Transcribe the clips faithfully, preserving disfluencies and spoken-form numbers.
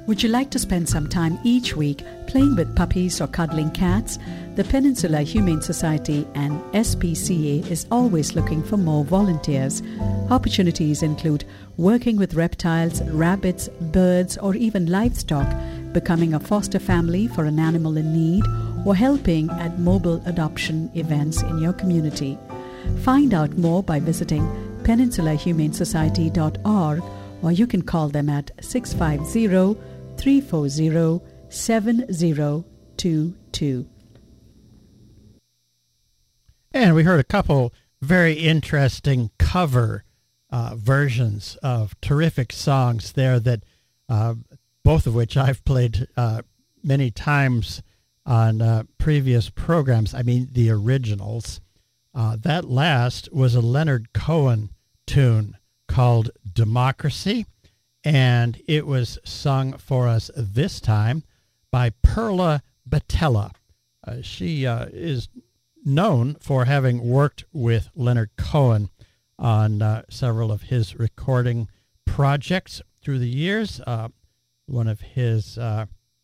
Would you like to spend some time each week playing with puppies or cuddling cats? The Peninsula Humane Society and S P C A is always looking for more volunteers. Opportunities include working with reptiles, rabbits, birds, or even livestock, becoming a foster family for an animal in need, or helping at mobile adoption events in your community. Find out more by visiting peninsula humane society dot org, or you can call them at six five zero, three four zero, seven zero two two. And we heard a couple very interesting cover uh, versions of terrific songs there that uh, both of which I've played uh, many times on uh, previous programs. I mean, the originals. Uh, that last was a Leonard Cohen tune called Democracy, and it was sung for us this time by Perla Battella. Uh, she uh, is known for having worked with Leonard Cohen on uh, several of his recording projects through the years. Uh, one of his uh,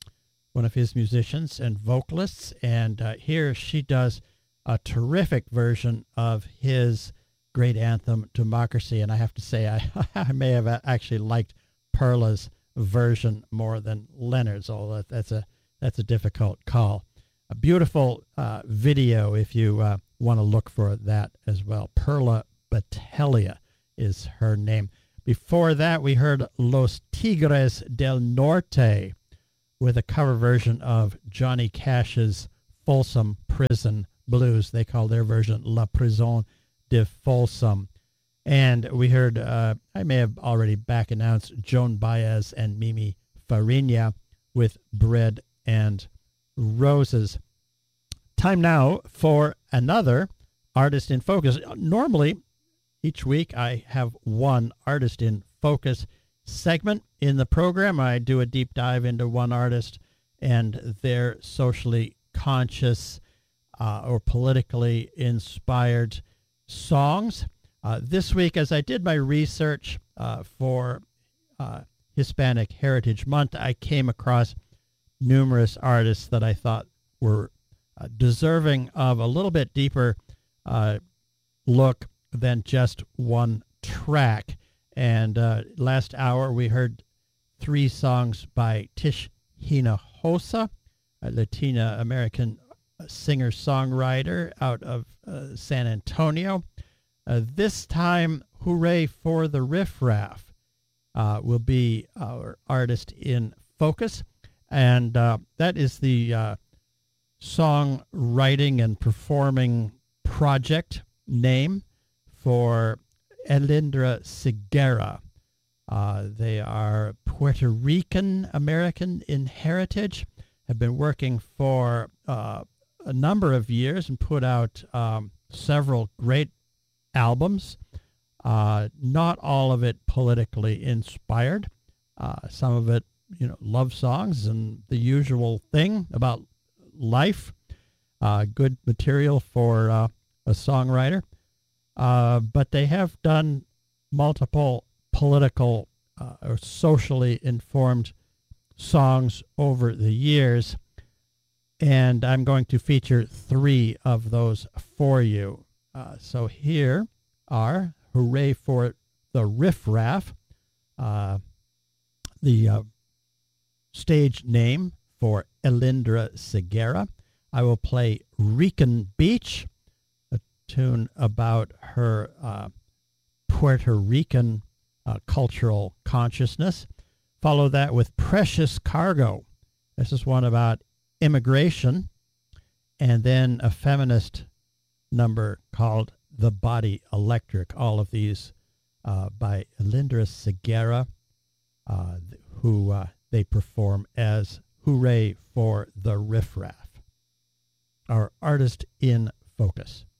one of his musicians and vocalists, and uh, here she does a terrific version of his great anthem, Democracy. And I have to say, I, I may have actually liked Perla's version more than Leonard's, although that's a that's a difficult call. A beautiful uh, video if you uh, want to look for that as well. Perla Battella is her name. Before that, we heard Los Tigres del Norte with a cover version of Johnny Cash's Folsom Prison Blues. They call their version La Prison de Folsom. And we heard, uh, I may have already back announced, Joan Baez and Mimi Farina with Bread and Roses. Time now for another Artist in Focus. Normally, each week I have one Artist in Focus segment in the program. I do a deep dive into one artist and their socially conscious uh, or politically inspired songs. Uh, this week, as I did my research uh, for uh, Hispanic Heritage Month, I came across numerous artists that I thought were uh, deserving of a little bit deeper uh, look than just one track. And uh, last hour, we heard three songs by Tish Hinojosa, a Latina-American singer-songwriter out of uh, San Antonio. Uh, this time, Hooray for the Riff Raff uh, will be our Artist in Focus. And uh, that is the uh, songwriting and performing project name for Elindra Segura. Uh, they are Puerto Rican American in heritage, have been working for uh, a number of years and put out um, several great albums. Uh, not all of it politically inspired. Uh, some of it, you know, love songs and the usual thing about life. Uh, good material for uh, a songwriter. Uh, but they have done multiple political uh, or socially informed songs over the years. And I'm going to feature three of those for you. Uh, so here are Hooray for the Riff Raff, uh, the uh, stage name for Elindra Segura. I will play Rican Beach, a tune about her uh, Puerto Rican uh, cultural consciousness. Follow that with Precious Cargo. This is one about immigration. And then a feminist number called The Body Electric. All of these uh, by Elindra Segura, uh, who uh, they perform as Hooray for the Riff Raff. Our Artist in Focus.